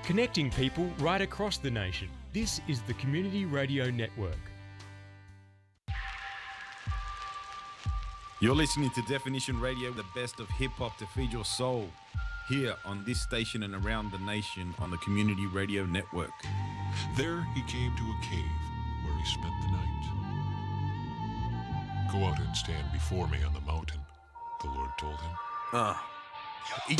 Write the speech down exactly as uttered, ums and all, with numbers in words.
Connecting people right across the nation. This is the Community Radio Network. You're listening to Definition Radio, the best of hip-hop to feed your soul, here on this station and around the nation on the Community Radio Network. There he came to a cave where he spent the night. Go out and stand before me on the mountain, the Lord told him. Ah, uh, eat